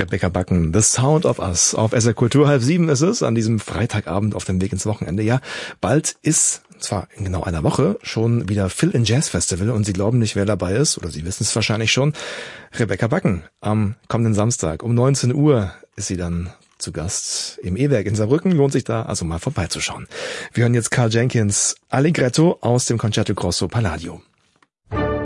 Rebecca Backen, The Sound of Us. Auf SR Kultur 6:30 ist es, an diesem Freitagabend auf dem Weg ins Wochenende. Ja, bald ist, zwar in genau einer Woche, schon wieder Phil in Jazz Festival und Sie glauben nicht, wer dabei ist, oder Sie wissen es wahrscheinlich schon. Rebecca Backen am kommenden Samstag um 19 Uhr ist sie dann zu Gast im E-Werk in Saarbrücken. Lohnt sich da also mal vorbeizuschauen. Wir hören jetzt Carl Jenkins Allegretto aus dem Concerto Grosso Palladio.